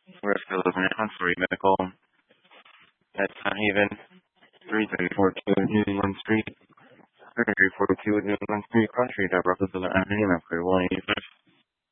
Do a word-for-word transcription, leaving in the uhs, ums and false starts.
We're still looking at Humphrey Medical at Sun Haven, three three four two Newland Street, three three four two Newland Street, Cross Street, at Rockefeller Avenue, Upgrade one eighty-five.